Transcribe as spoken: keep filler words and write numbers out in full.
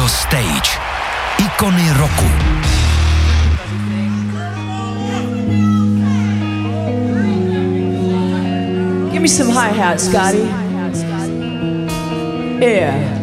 Radio Stage. Ikony roku. Give me some hi-hats, Scotty. Yeah.